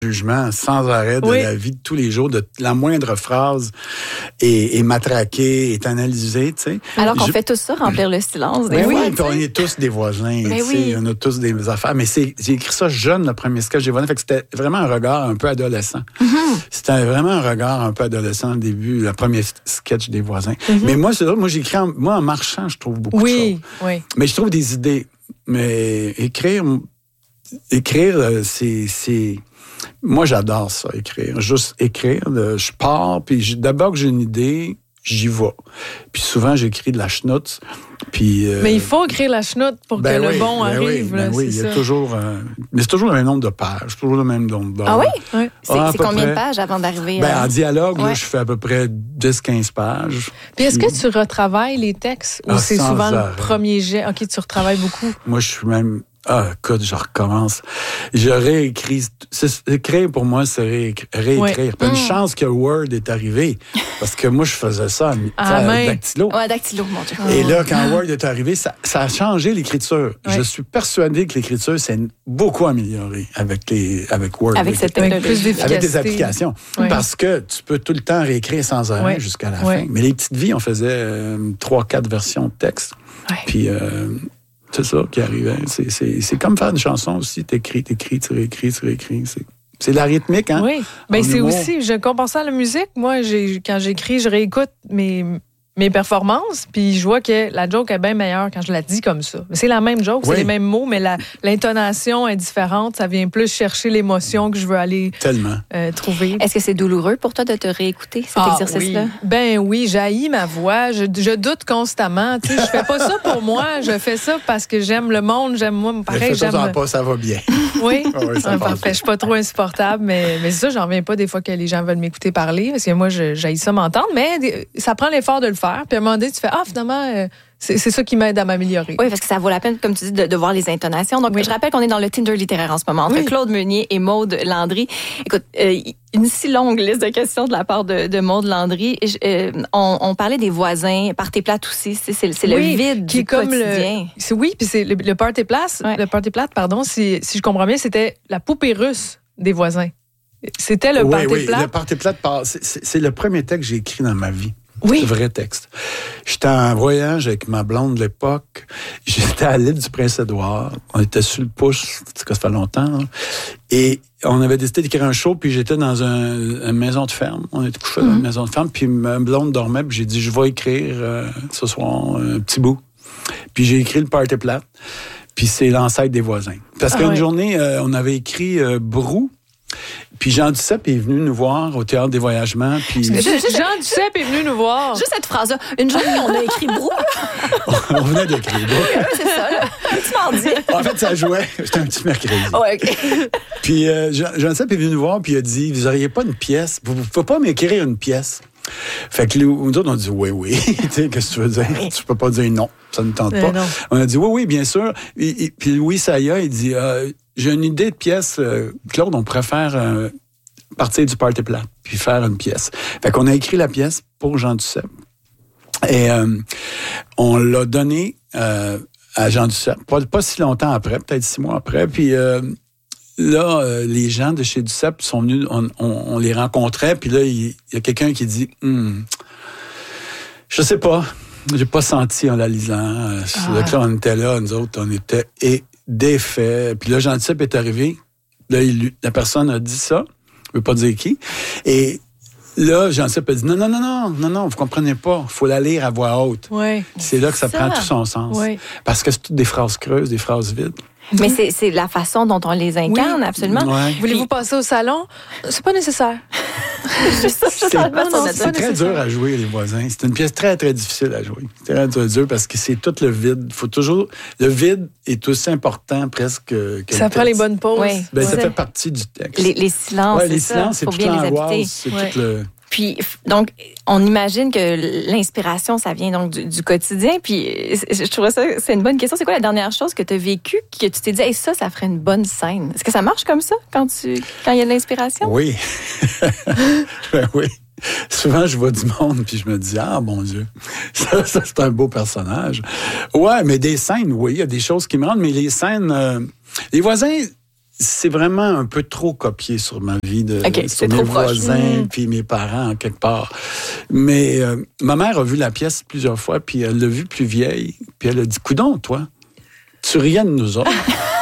jugement sans arrêt de la vie de tous les jours, de la moindre phrase est matraquée, est analysée, tu sais. Alors qu'on fait tout ça, remplir le silence. Puis on est tous des voisins, tu sais, on a tous des affaires. Mais j'ai écrit ça jeune, le premier sketch des voisins, fait que c'était vraiment un regard un peu adolescent. C'était vraiment un regard un peu adolescent au début, le premier sketch des voisins. Mais moi, c'est drôle, moi j'écris en marchant, je trouve beaucoup de choses. Oui. Mais je trouve des idées. Mais écrire, c'est... Moi, j'adore ça, écrire. Juste écrire. Je pars, puis d'abord que j'ai une idée, j'y vais. Puis souvent, j'écris de la schnout. Puis, mais il faut écrire la schnout pour que le bon arrive. Oui, il y a toujours... mais c'est toujours le même nombre de pages, toujours le même nombre d'heures. Ah oui? C'est combien de pages avant d'arriver? En dialogue, là, je fais à peu près 10-15 pages. Puis est-ce que tu retravailles les textes ou c'est souvent le premier jet? OK, tu retravailles beaucoup. Moi, je suis même... écoute, je recommence. Je réécris. Écrire, pour moi, c'est réécrire. Puis une chance que Word est arrivé. Parce que moi, je faisais ça à Dactylo. Ouais, Dactylo, mon Dieu. Et là, quand Word est arrivé, ça a changé l'écriture. Ouais. Je suis persuadé que l'écriture s'est beaucoup améliorée avec Word. Avec cette technologie. Plus d'efficacité. Avec des applications. Ouais. Parce que tu peux tout le temps réécrire sans arrêt jusqu'à la fin. Mais les petites vies, on faisait 3-4 versions de texte. Ouais. Puis... c'est ça qui arrivait. C'est comme faire une chanson aussi. T'écris, tu réécris. C'est la rythmique, hein? Oui. Bien, c'est aussi, je compare ça à la musique. Moi, quand j'écris, je réécoute mes performances, puis je vois que la joke est bien meilleure quand je la dis comme ça. C'est la même joke, c'est les mêmes mots, mais l'intonation est différente. Ça vient plus chercher l'émotion que je veux aller trouver. Est-ce que c'est douloureux pour toi de te réécouter, cet exercice-là? Oui. Ben oui, j'haïs ma voix. Je doute constamment. Tu sais, je fais pas ça pour moi. Je fais ça parce que j'aime le monde. J'aime moi. Pareil, j'aime... pas, ça va bien. Oui, parfait. Je suis pas trop insupportable, mais ça, j'en reviens pas des fois que les gens veulent m'écouter parler, parce que moi, j'haïs ça m'entendre, mais ça prend l'effort de le faire. Puis à un moment donné, tu fais finalement, c'est ça qui m'aide à m'améliorer. Oui, parce que ça vaut la peine, comme tu dis, de voir les intonations. Donc, je rappelle qu'on est dans le Tinder littéraire en ce moment, entre Claude Meunier et Maude Landry. Écoute, une si longue liste de questions de la part de Maude Landry. On parlait des voisins, party plate aussi, c'est le vide qui du quotidien. Puis c'est le party plate. Le party plate, pardon, si je comprends bien, c'était la poupée russe des voisins. C'était le party plate. Oui, le party plate, c'est le premier texte que j'ai écrit dans ma vie. Oui. C'est le vrai texte. J'étais en voyage avec ma blonde de l'époque. J'étais à l'île du Prince-Édouard. On était sur le pouce, ça fait longtemps. Hein. Et on avait décidé d'écrire un show, puis j'étais dans une maison de ferme. On était couchés dans une maison de ferme, puis ma blonde dormait, puis j'ai dit, je vais écrire ce soir un petit bout. Puis j'ai écrit le party plate, puis c'est l'ancêtre des voisins. Parce qu'une journée, on avait écrit Brou. Puis Jean Duceppe est venu nous voir au Théâtre des Voyagements. Puis... Jean Duceppe est venu nous voir. Juste cette phrase-là. Une journée, on a écrit Brou. On venait d'écrire Brou. C'est ça, là. Tu m'en dis. En fait, ça jouait. C'était un petit mercredi. Ouais, OK. Puis Jean Duceppe est venu nous voir, puis il a dit, vous n'auriez pas une pièce? Vous ne pouvez pas m'écrire une pièce? Fait que nous autres, on a dit oui. Tu sais, qu'est-ce que tu veux dire? Tu peux pas dire non. Ça ne tente pas. Non. On a dit oui, bien sûr. Puis Louis Saya, il dit, j'ai une idée de pièce, Claude, on pourrait faire partir du party plate, puis faire une pièce. Fait qu'on a écrit la pièce pour Jean Duceppe. Et on l'a donné à Jean Duceppe, pas si longtemps après, peut-être 6 mois après. Puis là, les gens de chez Duceppe sont venus, on les rencontrait, puis là, il y a quelqu'un qui dit je sais pas, j'ai pas senti en la lisant. Là, on était là, nous autres, on était défaits. Puis là, Jean Duceppe est arrivé. Là, la personne a dit ça. Je ne veux pas dire qui. Et là, Jean Duceppe a dit non, vous comprenez pas. Il faut la lire à voix haute. Ouais. C'est là que ça prend tout son sens. Ouais. Parce que c'est toutes des phrases creuses, des phrases vides. Mais c'est la façon dont on les incarne, absolument. Ouais. Voulez-vous passer au salon? C'est pas nécessaire. C'est très dur à jouer, les voisins. C'est une pièce très, très difficile à jouer. C'est très dur parce que c'est tout le vide. Le vide est aussi important presque que ça prend les bonnes pauses. Oui. Ben, ça fait partie du texte. Les silences, les silences, c'est toute l'angoisse. C'est tout le... Puis, donc, on imagine que l'inspiration, ça vient donc du quotidien. Puis, je trouve ça, c'est une bonne question. C'est quoi la dernière chose que tu as vécue, que tu t'es dit, hey, ça ferait une bonne scène? Est-ce que ça marche comme ça quand il y a de l'inspiration? Oui. Ben oui. Souvent, je vois du monde, puis je me dis, mon Dieu, ça c'est un beau personnage. Ouais, mais des scènes, oui, il y a des choses qui me rendent, mais les scènes, les voisins, c'est vraiment un peu trop copié sur ma vie, sur mes voisins, puis mes parents, en quelque part. Mais ma mère a vu la pièce plusieurs fois, puis elle l'a vue plus vieille, puis elle a dit, coudonc, toi, tu riais de nous autres.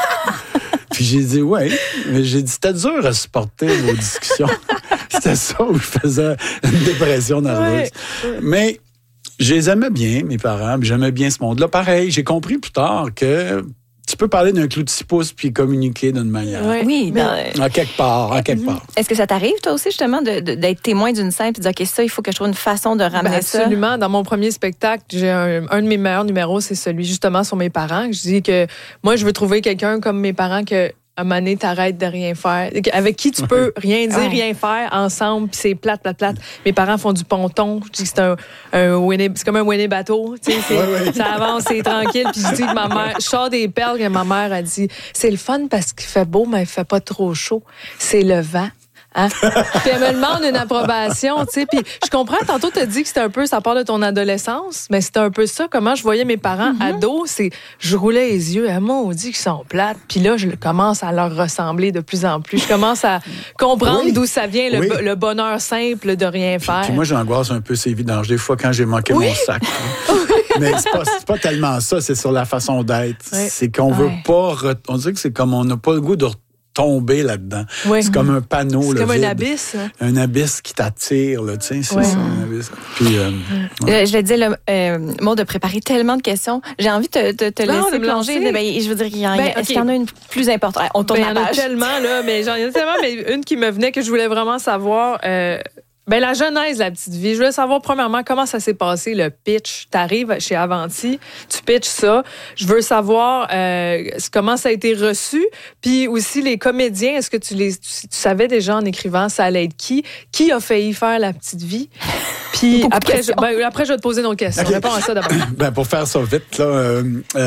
Puis j'ai dit, oui. Mais j'ai dit, c'était dur à supporter vos discussions. C'était ça où je faisais une dépression nerveuse. Ouais. Mais je les aimais bien, mes parents, puis j'aimais bien ce monde-là. Pareil, j'ai compris plus tard que tu peux parler d'un clou de 6 pouces puis communiquer d'une manière. Oui, en quelque part. Est-ce que ça t'arrive, toi aussi, justement, d'être témoin d'une scène et de dire, OK, ça, il faut que je trouve une façon de ramener ça? Absolument. Dans mon premier spectacle, j'ai un de mes meilleurs numéros, c'est celui, justement, sur mes parents. Je dis que moi, je veux trouver quelqu'un comme mes parents que... À un moment donné, t'arrêtes de rien faire. Avec qui tu peux rien dire, rien faire ensemble, puis c'est plate. Mes parents font du ponton. Je dis que c'est comme un Winnie bateau. Ça avance, c'est tranquille. Puis je dis que ma mère, je sors des perles que ma mère a dit, c'est le fun parce qu'il fait beau, mais il fait pas trop chaud. C'est le vent. Hein? Puis elle me demande une approbation, tu sais. Puis je comprends, tantôt tu as dit que c'était un peu, ça part de ton adolescence, mais c'était un peu ça. Comment je voyais mes parents ados, je roulais les yeux, maudit qu'ils sont plates. Puis là, je commence à leur ressembler de plus en plus. Je commence à comprendre d'où ça vient, le bonheur simple de rien faire. Puis moi, j'angoisse un peu ces vidanges. Des fois, quand j'ai manqué mon sac. Mais c'est pas tellement ça, c'est sur la façon d'être. Oui. C'est qu'on veut pas... On dirait que c'est comme on n'a pas le goût de tomber là-dedans. Oui. C'est comme un panneau. C'est comme vide. Un abysse. Hein? Un abysse qui t'attire, là, tu sais, c'est ça, un abysse. Puis, je vais te dire, Maud, de préparer tellement de questions. J'ai envie de te laisser plonger. Je veux dire, est-ce qu'il y en a une plus importante? On tourne la page. Il y en a tellement, là, mais j'en ai tellement, mais une qui me venait que je voulais vraiment savoir... la genèse de La Petite Vie. Je voulais savoir, premièrement, comment ça s'est passé, le pitch. T'arrives chez Avanti, tu pitches ça. Je veux savoir comment ça a été reçu. Puis aussi, les comédiens, est-ce que tu savais déjà en écrivant ça allait être qui? Qui a failli faire La Petite Vie? Puis après, je vais te poser une autre question. Okay. Réponds à ça d'abord. Pour faire ça vite, là...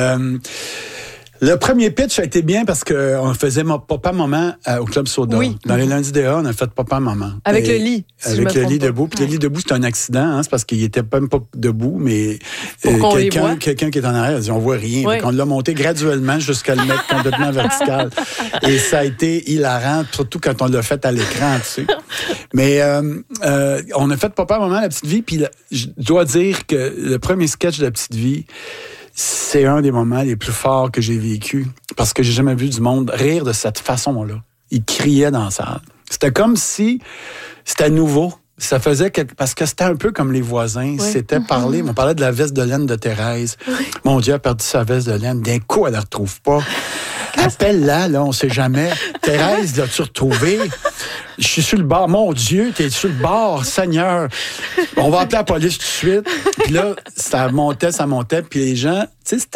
Le premier pitch a été bien parce qu'on faisait Papa-Maman au Club Soda. Oui. Dans les lundis dehors, on a fait Papa-Maman. Avec le lit. Avec le lit debout. Puis le lit debout, c'est un accident. Hein, c'est parce qu'il était même pas debout, mais quelqu'un qui est en arrière a dit, on voit rien. Oui. On l'a monté graduellement jusqu'à le mettre complètement vertical. Et ça a été hilarant, surtout quand on l'a fait à l'écran, tu sais. Mais on a fait Papa-Maman, La Petite Vie. Puis je dois dire que le premier sketch de La Petite Vie, c'est un des moments les plus forts que j'ai vécu parce que j'ai jamais vu du monde rire de cette façon-là. Ils criaient dans la salle. C'était comme si c'était nouveau. Ça faisait parce que c'était un peu comme les voisins. Oui. C'était parler. On parlait de la veste de laine de Thérèse. Oui. Mon Dieu, a perdu sa veste de laine. D'un coup, elle la retrouve pas. Appelle-la, là, on sait jamais. Thérèse, l'as-tu retrouvée? Je suis sur le bord. Mon Dieu, t'es sur le bord, Seigneur. On va appeler la police tout de suite. Puis là, ça montait. Puis les gens, tu sais,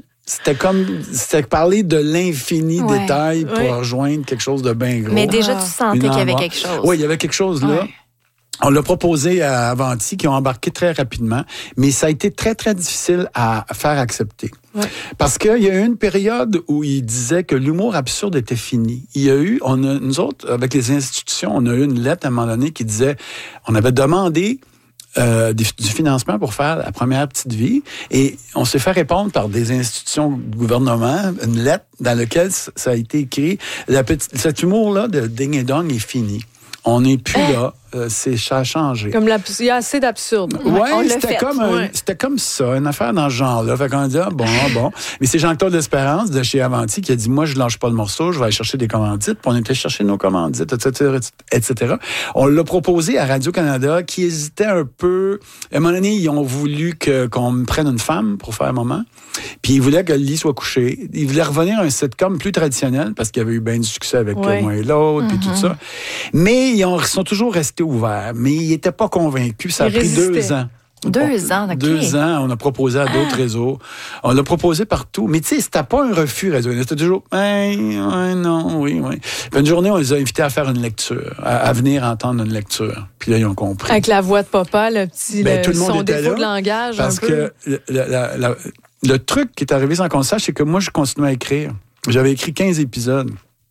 c'était parler de l'infini détail pour rejoindre quelque chose de bien gros. Mais déjà, tu sentais qu'il y avait quelque chose. Oui, il y avait quelque chose là. On l'a proposé à Avanti, qui ont embarqué très rapidement, mais ça a été très, très difficile à faire accepter. Ouais. Parce qu'il y a eu une période où ils disaient que l'humour absurde était fini. Nous autres, avec les institutions, on a eu une lettre à un moment donné qui disait, on avait demandé du financement pour faire la première Petite Vie et on s'est fait répondre par des institutions du gouvernement, une lettre dans laquelle ça a été écrit, cet humour-là de ding et dong est fini. On n'est plus là. Ça a changé. Il y a assez d'absurde. Oui, c'était comme ça, une affaire dans ce genre-là. Fait qu'on a dit, bon. Mais c'est Jean-Claude L'Espérance de chez Avanti qui a dit, moi, je lâche pas le morceau, je vais aller chercher des commandites. Puis on était chercher nos commandites, etc. On l'a proposé à Radio-Canada qui hésitait un peu. À un moment donné, ils ont voulu qu'on me prenne une femme pour faire un moment. Puis ils voulaient que le lit soit couché. Ils voulaient revenir à un sitcom plus traditionnel parce qu'il y avait eu bien du succès avec moi et l'autre, puis tout ça. Mais ils sont toujours restés ouverts. Mais ils n'étaient pas convaincus. Ça a pris 2 ans. 2 ans, OK. 2 ans, on a proposé à d'autres réseaux. On l'a proposé partout. Mais tu sais, c'était pas un refus, Radio. C'était toujours, non, oui. Puis une journée, on les a invités à faire une lecture, à venir entendre une lecture. Puis là, ils ont compris. Avec la voix de papa, le petit, tout le monde son était défaut là, de langage. Parce un peu. Que le truc qui est arrivé sans qu'on sache, c'est que moi, je continuais à écrire. J'avais écrit 15 épisodes.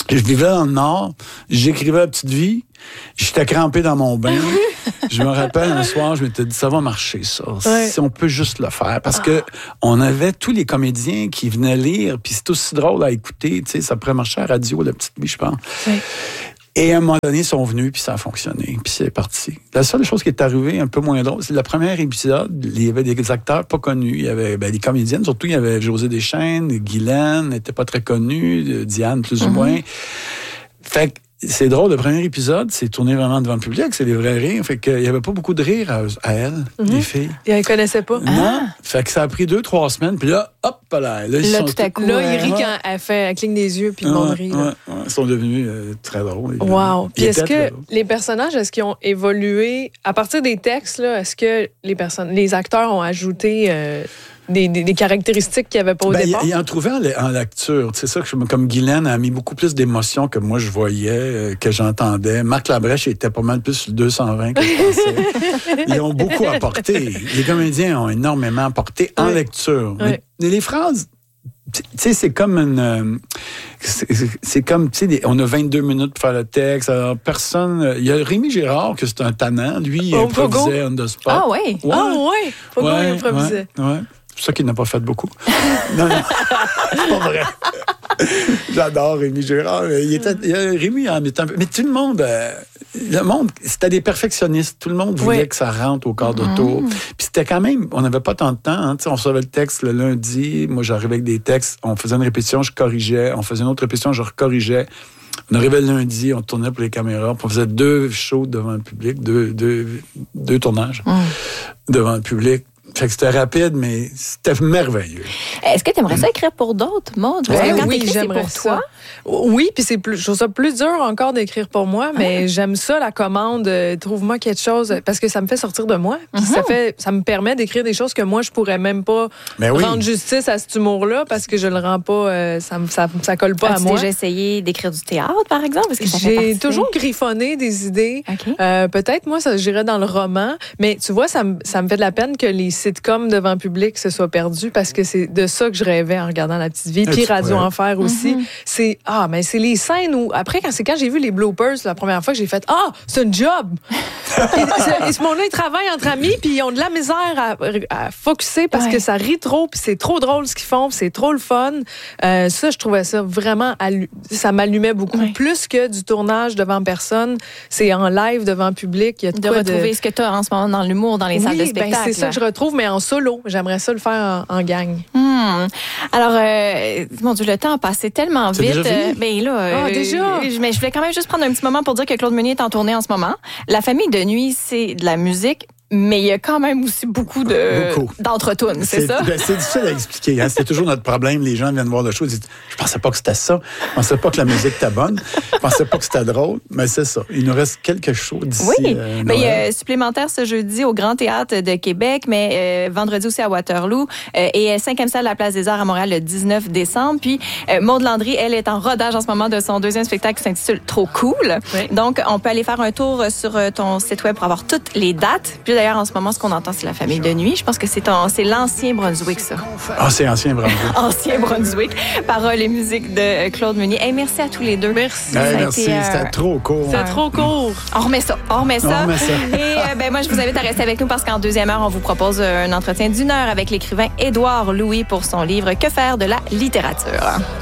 Je vivais dans le Nord, j'écrivais La Petite Vie, j'étais crampé dans mon bain. Je me rappelle, un soir, je m'étais dit, ça va marcher, ça. Ouais. Si on peut juste le faire. Parce que on avait tous les comédiens qui venaient lire, puis c'est aussi drôle à écouter. Tu sais, ça pourrait marcher à la radio, La Petite Vie, je pense. Ouais. Et à un moment donné, ils sont venus, puis ça a fonctionné, puis c'est parti. La seule chose qui est arrivée, un peu moins drôle, c'est le premier épisode, il y avait des acteurs pas connus. Il y avait des comédiennes, surtout il y avait José Deschênes, Guylaine, n'était pas très connue, Diane plus ou moins. Fait que c'est drôle, le premier épisode, c'est tourné vraiment devant le public, c'est des vrais rires. Fait qu'il n'y avait pas beaucoup de rire à elle, les filles. Et elles ne connaissaient pas. Non. Fait que ça a pris 2-3 semaines, puis là, hop, là, ils sont tout à coup. Là, il rit quand elle cligne des yeux, puis le monde rit. Ils sont devenus très drôles. Wow. Puis est-ce que les personnages, est-ce qu'ils ont évolué à partir des textes, là, est-ce que les acteurs ont ajouté des caractéristiques qu'il n'y avait pas au départ? Il en trouvait en lecture. C'est ça que comme Guylaine a mis beaucoup plus d'émotions que moi je voyais, que j'entendais. Marc Labrèche était pas mal plus sur le 220 que je pensais. Ils ont beaucoup apporté. Les comédiens ont énormément apporté en lecture. Oui. Mais les phrases, tu sais, c'est comme une... c'est comme, tu sais, on a 22 minutes pour faire le texte. Alors, personne... Il y a Rémi Girard, que c'est un tannant. Lui, il improvisait on the spot. Ah oui? Ouais. Ah oui? Fogo, il improvisait. Ouais. C'est ça qu'il n'a pas fait beaucoup. Non, c'est pas vrai. J'adore Rémi Girard. Rémi en mettait un peu... Mais tout le monde, c'était des perfectionnistes. Tout le monde voulait que ça rentre au quart d'auto. Puis c'était quand même... On n'avait pas tant de temps. Hein. On recevait le texte le lundi. Moi, j'arrivais avec des textes. On faisait une répétition, je corrigeais. On faisait une autre répétition, je recorrigeais. On arrivait le lundi, on tournait pour les caméras. Puis on faisait 2 shows devant le public, deux tournages devant le public. Fait que c'était rapide, mais c'était merveilleux. Est-ce que tu aimerais ça écrire pour d'autres, Maud? Parce que quand t'écris, c'est pour toi. Oui, puis je trouve ça plus dur encore d'écrire pour moi, mais j'aime ça, la commande. Trouve-moi quelque chose, parce que ça me fait sortir de moi. Puis ça me permet d'écrire des choses que moi, je pourrais même pas rendre justice à cet humour-là, parce que je le rends pas, ça colle pas à moi. As-tu déjà essayé d'écrire du théâtre, par exemple? Parce que j'ai toujours griffonné des idées. Okay. Peut-être, moi, j'irais dans le roman, mais tu vois, ça me fait de la peine que les sitcoms devant le public se soient perdus, parce que c'est de ça que je rêvais en regardant La Petite Vie, puis Radio Enfer aussi. Mais c'est les scènes où, après, quand j'ai vu les bloopers la première fois, que j'ai fait c'est un job! Et ce monde-là, ils travaillent entre amis, puis ils ont de la misère à focusser parce que ça rit trop, puis c'est trop drôle ce qu'ils font, puis c'est trop le fun. Ça, je trouvais ça vraiment, ça m'allumait beaucoup. Plus que du tournage devant personne, c'est en live devant public. Il y a de retrouver ce que tu as en ce moment dans l'humour, dans les salles de spectacle. C'est ça que je retrouve, mais en solo. J'aimerais ça le faire en gang. Alors, mon Dieu, le temps a passé tellement vite. Mais là, déjà. Mais je voulais quand même juste prendre un petit moment pour dire que Claude Meunier est en tournée en ce moment. La famille de nuit, c'est de la musique, mais il y a quand même aussi beaucoup d'entre-tunes, c'est ça? C'est difficile à expliquer. Hein? C'est toujours notre problème. Les gens viennent voir le show et disent « Je pensais pas que c'était ça. Je pensais pas que la musique était bonne. Je pensais pas que c'était drôle. » Mais c'est ça. Il nous reste quelques shows d'ici. Oui, mais il y a supplémentaire ce jeudi au Grand Théâtre de Québec, mais vendredi aussi à Waterloo et 5e salle à la Place des Arts à Montréal le 19 décembre. Puis Maud Landry, elle est en rodage en ce moment de son 2e spectacle qui s'intitule « Trop cool ». Donc, on peut aller faire un tour sur ton site web pour avoir toutes les dates. Puis d'ailleurs, en ce moment, ce qu'on entend, c'est la famille de nuit. Je pense que c'est l'ancien Brunswick, ça. C'est ancien Brunswick. Ancien Brunswick. Paroles et musique de Claude Meunier. Hey, merci à tous les deux. Merci. Merci. C'était trop court. C'était trop court. On remet ça. Et moi, je vous invite à rester avec nous parce qu'en 2e heure, on vous propose un entretien d'1 heure avec l'écrivain Édouard Louis pour son livre « Que faire de la littérature ».